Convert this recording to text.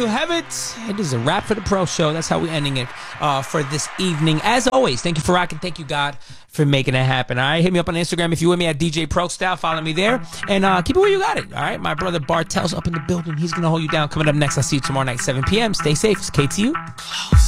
you have it. It is a wrap for the Pro Show. That's how we're ending it for this evening. As always, thank you for rocking. Thank you, God, for making it happen. All right, hit me up on Instagram if you're with me at DJ Pro Style. Follow me there. And keep it where you got it. All right, my brother Bartel's up in the building. He's going to hold you down. Coming up next, I'll see you tomorrow night, 7 p.m. Stay safe. It's KTU. Close.